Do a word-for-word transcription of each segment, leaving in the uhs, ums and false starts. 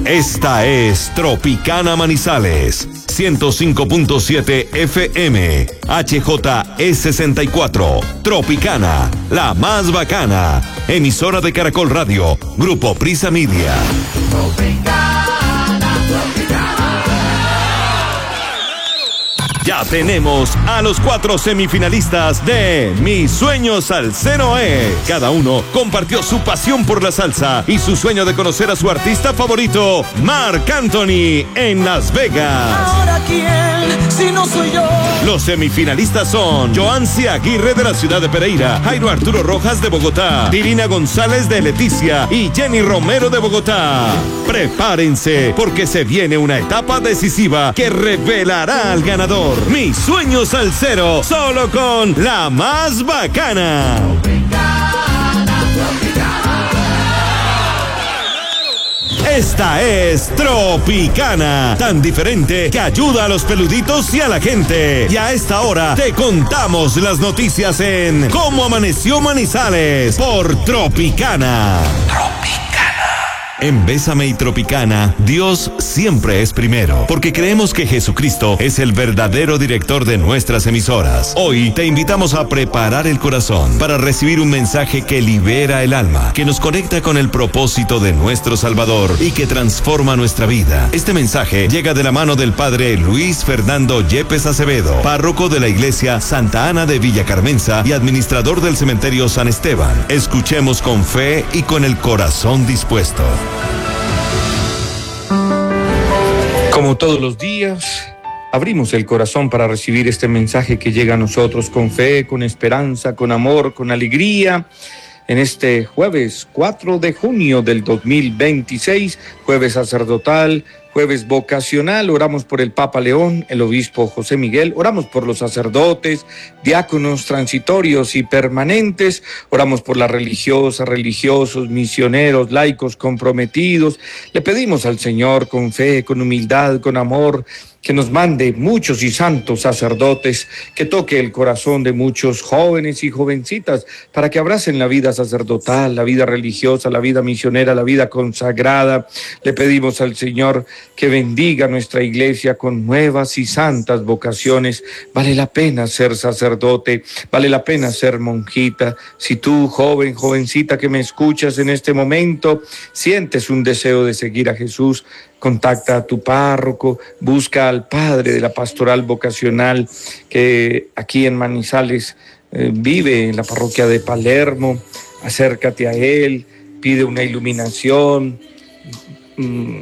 Esta es Tropicana Manizales, ciento cinco punto siete F M, H J E sesenta y cuatro. Tropicana, la más bacana. Emisora de Caracol Radio, Grupo Prisa Media. Tropicana, Tropicana. Ya tenemos a los cuatro semifinalistas de Mi Sueño Salsero Es. Cada uno compartió su pasión por la salsa y su sueño de conocer a su artista favorito, Marc Anthony, en Las Vegas. ¿Ahora quién, si no soy yo? Los semifinalistas son Joancy Aguirre de la ciudad de Pereira, Jairo Arturo Rojas de Bogotá, Dirina González de Leticia y Jenny Romero de Bogotá. Prepárense porque se viene una etapa decisiva que revelará al ganador. Mi Sueño Salsero, solo con la más bacana. Esta es Tropicana, tan diferente que ayuda a los peluditos y a la gente. Y a esta hora te contamos las noticias en Cómo Amaneció Manizales por Tropicana. Tropicana. En Bésame y Tropicana, Dios siempre es primero, porque creemos que Jesucristo es el verdadero director de nuestras emisoras. Hoy te invitamos a preparar el corazón para recibir un mensaje que libera el alma, que nos conecta con el propósito de nuestro Salvador y que transforma nuestra vida. Este mensaje llega de la mano del Padre Luis Fernando Yepes Acevedo, párroco de la Iglesia Santa Ana de Villa Carmenza y administrador del Cementerio San Esteban. Escuchemos con fe y con el corazón dispuesto. Como todos los días, abrimos el corazón para recibir este mensaje que llega a nosotros con fe, con esperanza, con amor, con alegría. En este jueves cuatro de junio del dos mil veintiséis, jueves sacerdotal, jueves vocacional, oramos por el Papa León, el obispo José Miguel, oramos por los sacerdotes, diáconos transitorios y permanentes, oramos por las religiosas, religiosos, misioneros, laicos comprometidos. Le pedimos al Señor con fe, con humildad, con amor, que nos mande muchos y santos sacerdotes, que toque el corazón de muchos jóvenes y jovencitas para que abracen la vida sacerdotal, la vida religiosa, la vida misionera, la vida consagrada. Le pedimos al Señor que bendiga nuestra iglesia con nuevas y santas vocaciones. Vale la pena ser sacerdote, vale la pena ser monjita. Si tú, joven, jovencita que me escuchas en este momento, sientes un deseo de seguir a Jesús, contacta a tu párroco, busca al padre de la pastoral vocacional que aquí en Manizales eh, vive en la parroquia de Palermo. Acércate a él, pide una iluminación, mm,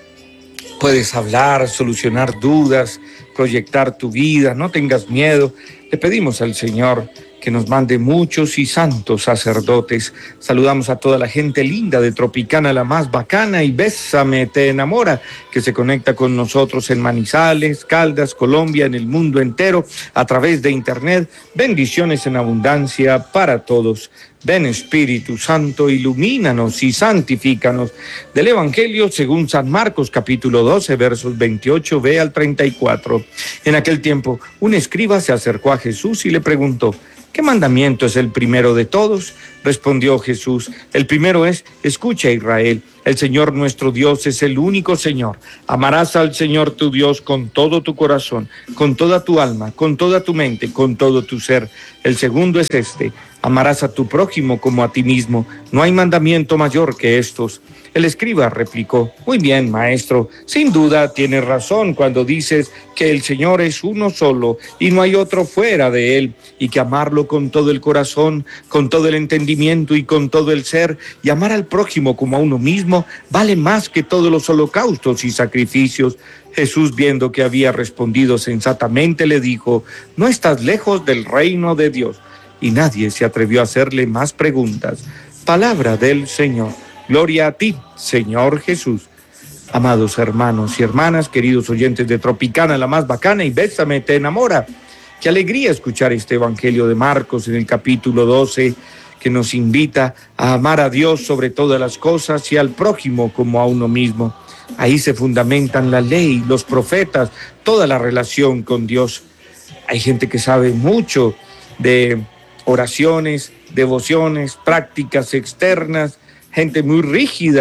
puedes hablar, solucionar dudas, proyectar tu vida, no tengas miedo. Le pedimos al Señor que nos mande muchos y santos sacerdotes. Saludamos a toda la gente linda de Tropicana, la más bacana, y Bésame te enamora, que se conecta con nosotros en Manizales, Caldas, Colombia, en el mundo entero, a través de internet. Bendiciones en abundancia para todos. Ven Espíritu Santo, ilumínanos y santifícanos. Del Evangelio según San Marcos, capítulo doce, versos veintiocho b al treinta y cuatro. En aquel tiempo, un escriba se acercó a Jesús y le preguntó: ¿qué mandamiento es el primero de todos? Respondió Jesús: el primero es: escucha, Israel, el Señor nuestro Dios es el único Señor. Amarás al Señor tu Dios con todo tu corazón, con toda tu alma, con toda tu mente, con todo tu ser. El segundo es este: amarás a tu prójimo como a ti mismo. No hay mandamiento mayor que estos. El escriba replicó: muy bien, maestro, sin duda tienes razón cuando dices que el Señor es uno solo y no hay otro fuera de él, y que amarlo con todo el corazón, con todo el entendimiento y con todo el ser, y amar al prójimo como a uno mismo, vale más que todos los holocaustos y sacrificios. Jesús, viendo que había respondido sensatamente, le dijo: no estás lejos del reino de Dios. Y nadie se atrevió a hacerle más preguntas. Palabra del Señor. Gloria a ti, Señor Jesús. Amados hermanos y hermanas, queridos oyentes de Tropicana, la más bacana, y Bésame te enamora. Qué alegría escuchar este Evangelio de Marcos en el capítulo doce, que nos invita a amar a Dios sobre todas las cosas y al prójimo como a uno mismo. Ahí se fundamentan la ley, los profetas, toda la relación con Dios. Hay gente que sabe mucho de oraciones, devociones, prácticas externas, gente muy rígida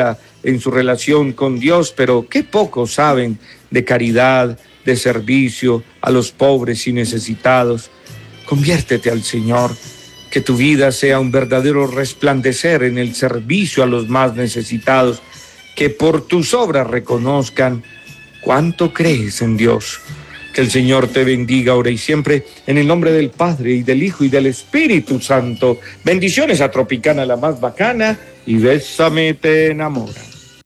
en su relación con Dios, pero qué poco saben de caridad, de servicio a los pobres y necesitados. Conviértete al Señor, que tu vida sea un verdadero resplandecer en el servicio a los más necesitados, que por tus obras reconozcan cuánto crees en Dios. Que el Señor te bendiga ahora y siempre, en el nombre del Padre, y del Hijo, y del Espíritu Santo. Bendiciones a Tropicana, la más bacana, y Bésame te enamora.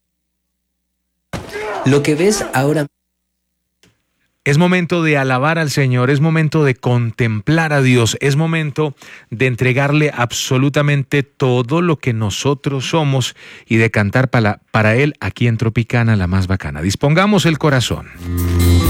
Lo que ves ahora... Es momento de alabar al Señor, es momento de contemplar a Dios, es momento de entregarle absolutamente todo lo que nosotros somos y de cantar para, para Él aquí en Tropicana, la más bacana. Dispongamos el corazón.